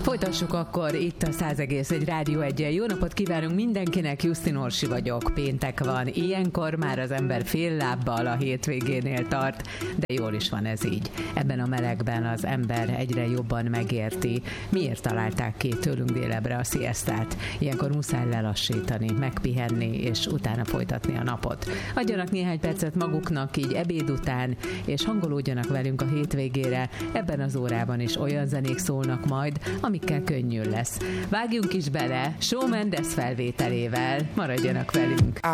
Folytassuk akkor itt a 100,1 Rádió 1-en. Jó napot kívánunk mindenkinek, Justin Orsi vagyok. Péntek van, ilyenkor már az ember fél lábbal a hétvégénél tart, de jól is van ez így. Ebben a melegben az ember egyre jobban megérti, miért találták ki tőlünk délebre a sziesztát. Ilyenkor muszáj lelassítani, megpihenni, és utána folytatni a napot. Adjanak néhány percet maguknak így ebéd után, és hangolódjanak velünk a hétvégére. Ebben az órában is olyan zenék szólnak majd, amikkel könnyű lesz. Vágjunk is bele Shawn Mendes felvételével, maradjanak velünk!